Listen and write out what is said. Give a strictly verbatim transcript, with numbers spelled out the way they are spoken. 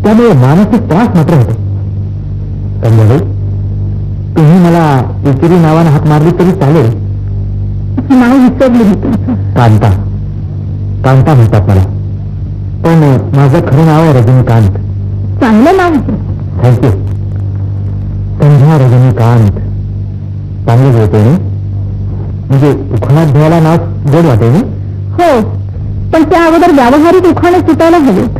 त्यामुळे मानसिक त्रास मात्र होतो. संध्याकाळी तुम्ही मला एकेरी नावानं हात मारली तरी चालेल. नाव विसरले मी तुमचं. कांता. कांता म्हणतात मला, पण माझं खरं नाव आहे रजनीकांत. चांगलं नाव आहे. थँक्यू. संध्या रजनीकांत चांगली बोलते ना, म्हणजे उखाणात घ्यायला नाव गोड वाटेल. हो, पण त्या अगोदर व्यावहारिक उखाणे सुटायला हवे.